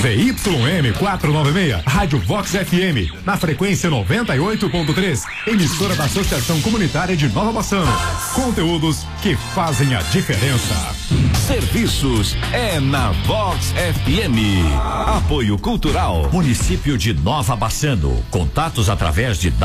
ZYM 496, Rádio Vox FM, na frequência 98.3, emissora da Associação Comunitária de Nova Bassano. Conteúdos que fazem a diferença. Serviços é na Vox FM. Apoio Cultural, município de Nova Bassano. Contatos através de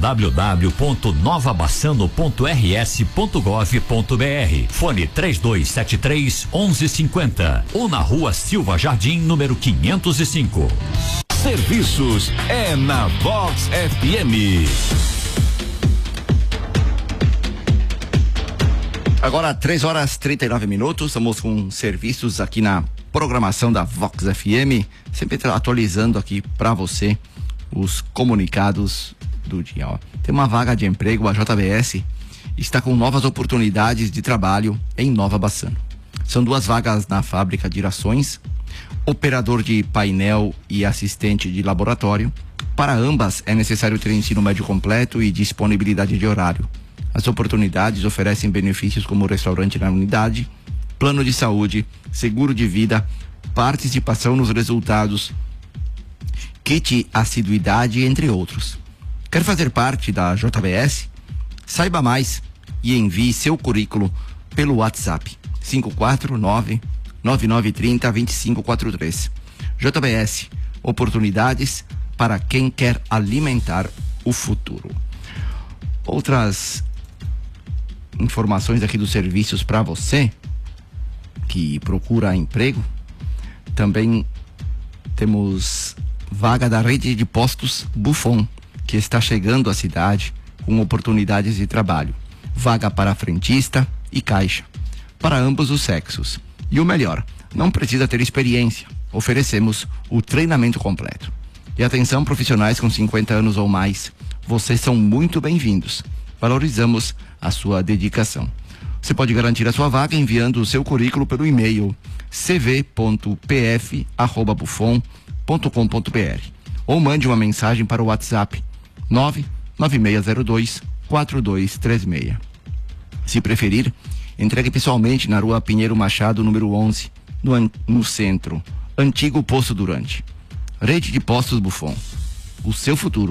www.novabassano.rs.gov.br. Fone 3273-1150 ou na Rua Silva Jardim, número 505. Serviços é na Vox FM. Agora 3h39, estamos com serviços aqui na programação da Vox FM, sempre atualizando aqui para você os comunicados do dia. Ó. Tem uma vaga de emprego, a JBS está com novas oportunidades de trabalho em Nova Bassano. São 2 vagas na fábrica de rações, operador de painel e assistente de laboratório. Para ambas é necessário ter ensino médio completo e disponibilidade de horário. As oportunidades oferecem benefícios como restaurante na unidade, plano de saúde, seguro de vida, participação nos resultados, kit assiduidade, entre outros. Quer fazer parte da JBS? Saiba mais e envie seu currículo pelo WhatsApp 549-9930-2543. JBS, oportunidades para quem quer alimentar o futuro. Outras informações aqui dos serviços para você que procura emprego. Também temos vaga da rede de postos Buffon, que está chegando à cidade com oportunidades de trabalho. Vaga para frentista e caixa, para ambos os sexos. E o melhor, não precisa ter experiência. Oferecemos o treinamento completo. E atenção, profissionais com 50 anos ou mais, vocês são muito bem-vindos. Valorizamos a sua dedicação. Você pode garantir a sua vaga enviando o seu currículo pelo e-mail cv.pf@buffon.com.br ou mande uma mensagem para o WhatsApp 99602-4236. Se preferir, entregue pessoalmente na Rua Pinheiro Machado, número 11, no centro, antigo Poço Durante. Rede de Postos Buffon. O seu futuro